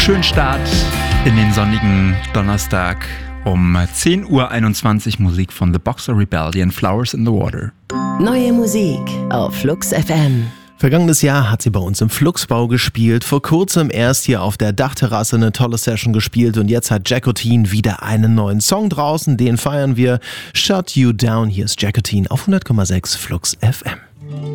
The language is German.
Schönen Start in den sonnigen Donnerstag um 10:21 Uhr Musik von The Boxer Rebellion, Flowers in the Water. Neue Musik auf Flux FM. Vergangenes Jahr hat sie bei uns im Fluxbau gespielt, vor kurzem erst hier auf der Dachterrasse eine tolle Session gespielt und jetzt hat Jacotine wieder einen neuen Song draußen, den feiern wir. Shut You Down, hier ist Jacotine auf 100,6 Flux FM.